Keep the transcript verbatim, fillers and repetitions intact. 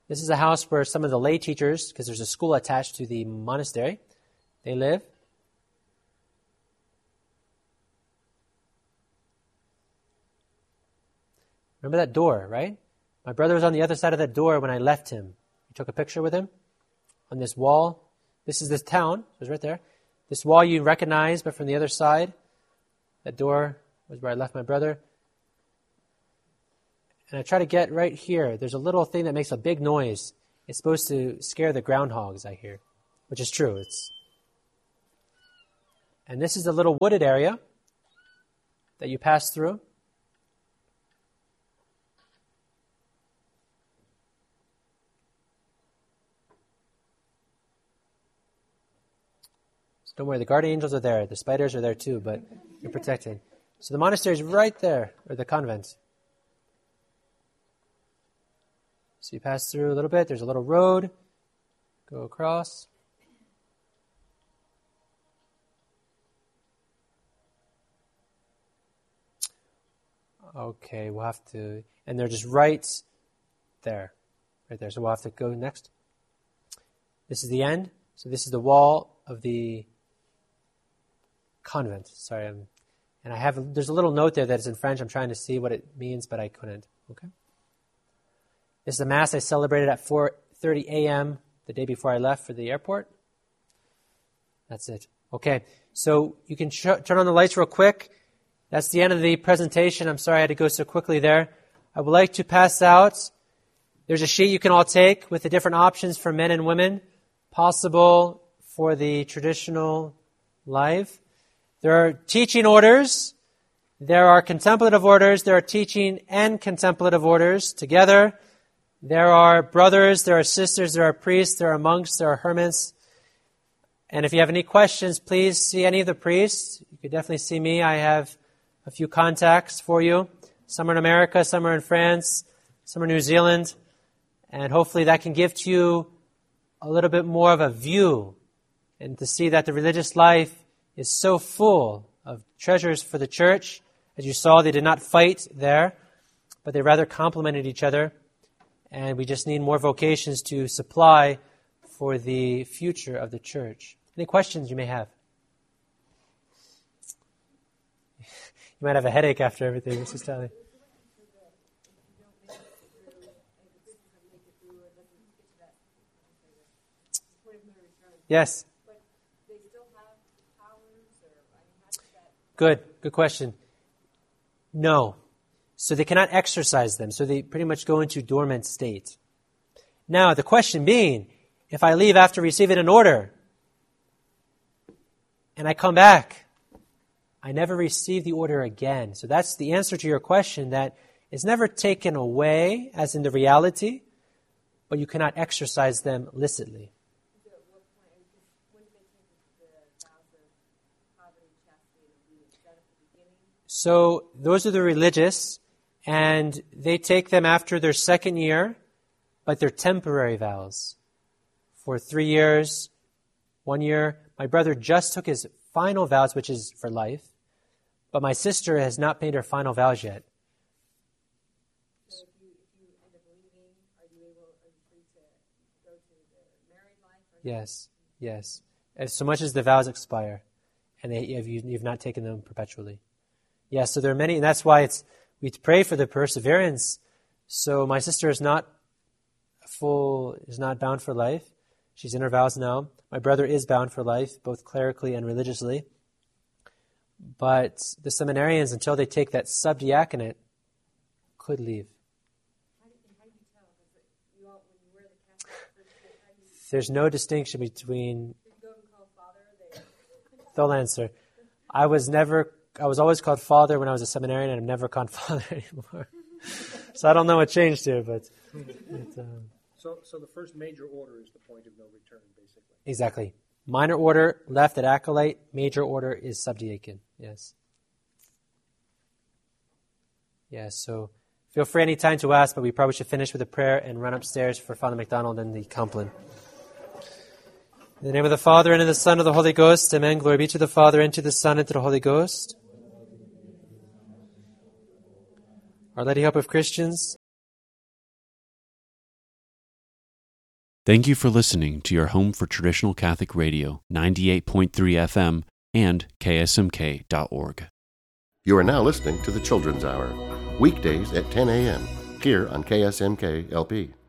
This is a house where some of the lay teachers, because there's a school attached to the monastery, they live. Remember that door, right? My brother was on the other side of that door when I left him. You took a picture with him on this wall. This is this town. It was right there. This wall you recognize, but from the other side, that door was where I left my brother. And I try to get right here. There's a little thing that makes a big noise. It's supposed to scare the groundhogs, I hear, which is true. It's And this is the little wooded area that you pass through. So don't worry, the guardian angels are there. The spiders are there too, but you're protected. So the monastery is right there, or the convent. So you pass through a little bit. There's a little road. Go across. Okay, we'll have to... And they're just right there. Right there. So we'll have to go next. This is the end. So this is the wall of the convent. Sorry. I'm, and I have... There's a little note there that is in French. I'm trying to see what it means, but I couldn't. Okay. This is the Mass I celebrated at four thirty a.m. the day before I left for the airport. That's it. Okay, so you can sh- turn on the lights real quick. That's the end of the presentation. I'm sorry I had to go so quickly there. I would like to pass out. There's a sheet you can all take with the different options for men and women possible for the traditional life. There are teaching orders. There are contemplative orders. There are teaching and contemplative orders together. There are brothers, there are sisters, there are priests, there are monks, there are hermits. And if you have any questions, please see any of the priests. You could definitely see me. I have a few contacts for you. Some are in America, some are in France, some are in New Zealand. And hopefully that can give to you a little bit more of a view and to see that the religious life is so full of treasures for the church. As you saw, they did not fight there, but they rather complemented each other. And we just need more vocations to supply for the future of the church. Any questions you may have? You might have a headache after everything, Missus Talley. Yes. Good. Good question. No. So they cannot exercise them. So they pretty much go into dormant state. Now, the question being, if I leave after receiving an order and I come back, I never receive the order again. So that's the answer to your question, that it's never taken away, as in the reality, but you cannot exercise them licitly. So those are the religious, and they take them after their second year, but they're temporary vows. For three years, one year. My brother just took his final vows, which is for life, but my sister has not paid her final vows yet. So if you, if you end up leaving, are you able, are you free to go to the married life? Yes, yes. As so much as the vows expire, and they, if you, you've not taken them perpetually. Yes, yeah, so there are many, and that's why it's we pray for the perseverance. So my sister is not full, is not bound for life. She's in her vows now. My brother is bound for life, both clerically and religiously. But the seminarians, until they take that subdiaconate, could leave. How do you, how do you tell? You all, when you wear the casket, there's no distinction between... If you go and call father, they... They'll answer. I was never... I was always called father when I was a seminarian, and I'm never called father anymore. So I don't know what changed here, but... but um, so, so the first major order is the point of no return, basically. Exactly. Minor order left at acolyte. Major order is subdiacon. Yes. Yes, so feel free any time to ask, but we probably should finish with a prayer and run upstairs for Father McDonald and the Compline. In the name of the Father, and of the Son, and of the Holy Ghost. Amen. Glory be to the Father, and to the Son, and to the Holy Ghost. Our Lady, Hope of Christians, Thank you for listening to your home for traditional Catholic radio, ninety-eight point three F M and K S M K dot org. You are now listening to the Children's Hour, weekdays at ten a.m., here on K S M K L P.